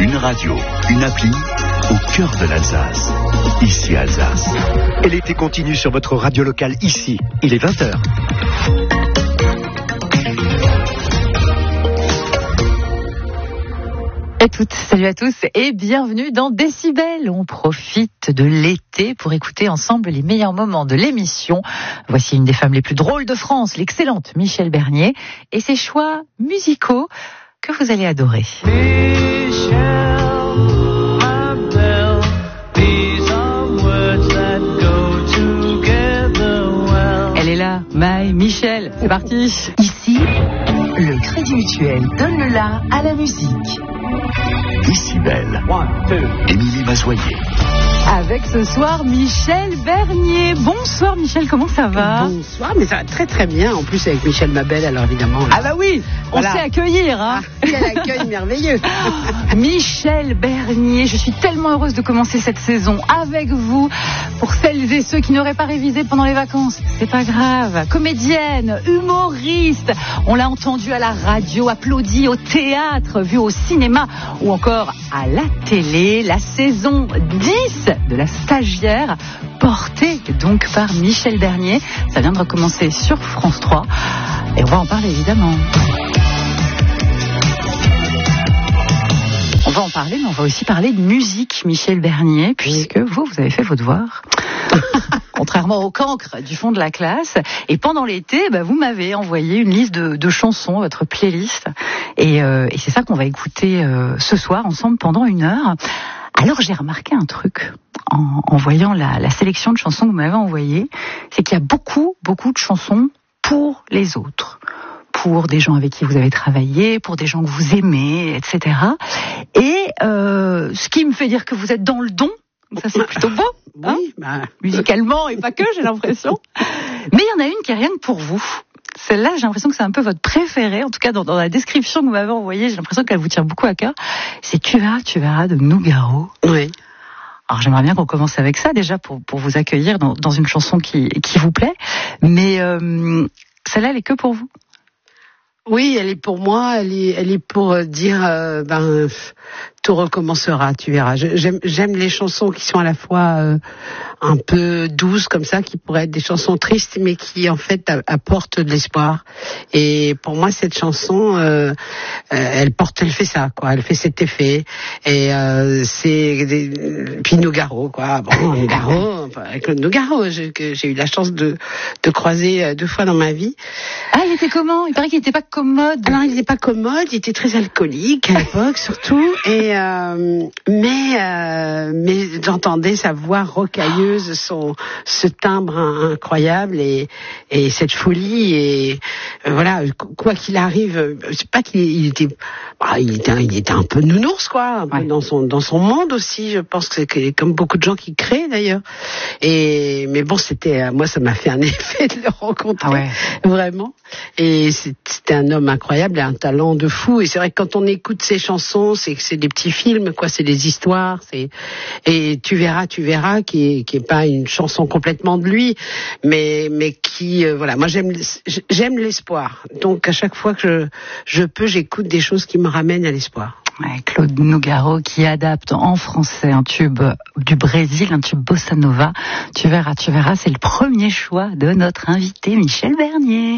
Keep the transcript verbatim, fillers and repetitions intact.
Une radio, une appli, au cœur de l'Alsace. Ici Alsace. Et l'été continue sur votre radio locale ici. Il est vingt heures. À toutes, salut à tous et bienvenue dans Décibel. On profite de l'été pour écouter ensemble les meilleurs moments de l'émission. Voici une des femmes les plus drôles de France, l'excellente Michel Bernier et ses choix musicaux que vous allez adorer. Elle est là, My Michel, c'est parti. Ici, le Crédit Mutuel donne le la à la musique. Décibel. Émilie Mazoyer. Avec ce soir Michel Bernier. Bonsoir Michel, comment ça va? Bonsoir, mais ça va très très bien. En plus avec Michel Mabel, alors évidemment. Là. Ah bah oui, voilà. On sait accueillir. Hein. Ah, quel accueil merveilleux. Michel Bernier, je suis tellement heureuse de commencer cette saison avec vous. Pour celles et ceux qui n'auraient pas révisé pendant les vacances, c'est pas grave. Comédienne, humoriste, on l'a entendu à la radio, applaudi au théâtre, vu au cinéma ou encore à la télé. La saison dix de La Stagiaire, portée donc par Michel Bernier. Ça vient de recommencer sur France trois et on va en parler évidemment. On va en parler, mais on va aussi parler de musique, Michel Bernier, puisque vous, vous avez fait vos devoirs. Contrairement au cancre du fond de la classe. Et pendant l'été, bah, vous m'avez envoyé une liste de, de chansons, votre playlist. Et, euh, et c'est ça qu'on va écouter euh, ce soir ensemble pendant une heure. Alors j'ai remarqué un truc en, en voyant la, la sélection de chansons que vous m'avez envoyées, c'est qu'il y a beaucoup, beaucoup de chansons pour les autres. Pour des gens avec qui vous avez travaillé, pour des gens que vous aimez, et cetera. Et euh, ce qui me fait dire que vous êtes dans le don, ça c'est plutôt beau, hein, oui, bah... musicalement et pas que, j'ai l'impression. Mais il y en a une qui est rien que pour vous. Celle-là, j'ai l'impression que c'est un peu votre préférée, en tout cas dans, dans la description que vous m'avez envoyée, j'ai l'impression qu'elle vous tient beaucoup à cœur. C'est Tu verras, tu verras de Nougaro. Oui. Alors j'aimerais bien qu'on commence avec ça déjà pour, pour vous accueillir dans, dans une chanson qui, qui vous plaît. Mais euh, celle-là, elle est que pour vous? Oui, elle est pour moi, elle est, elle est pour dire, euh, ben, tout recommencera, tu verras. Je, j'aime, j'aime les chansons qui sont à la fois euh, un peu douces comme ça, qui pourraient être des chansons tristes, mais qui en fait apportent de l'espoir. Et pour moi, cette chanson, euh, elle porte, elle fait ça, quoi. Elle fait cet effet. Et euh, c'est des... puis Nougaro, quoi. Bon, Nougaro, avec le Nougaro, j'ai, j'ai eu la chance de, de croiser deux fois dans ma vie. Ah, il était comment? Il paraît qu'il n'était pas commode. Alors, il n'était pas commode, il était très alcoolique à l'époque, surtout. Et euh, mais euh, mais j'entendais sa voix rocailleuse, son ce timbre incroyable et et cette folie et euh, voilà, quoi qu'il arrive, c'est pas qu'il il était bah, il était il était un peu nounours, quoi, un peu ouais. dans son dans son monde aussi. Je pense que c'est comme beaucoup de gens qui créent d'ailleurs. Et mais bon, c'était moi ça m'a fait un effet de le rencontrer, ah ouais. Vraiment. Et c'était un homme incroyable et un talent de fou. Et c'est vrai que quand on écoute ses chansons, c'est que c'est des petits films, quoi, c'est des histoires. C'est et tu verras, tu verras, qui est qui est pas une chanson complètement de lui, mais mais qui euh, voilà. Moi j'aime j'aime l'espoir. Donc à chaque fois que je je peux, j'écoute des choses qui me ramènent à l'espoir. Ouais, Claude Nougaro qui adapte en français un tube du Brésil, un tube bossa nova. Tu verras, tu verras, c'est le premier choix de notre invité Michel Bernier.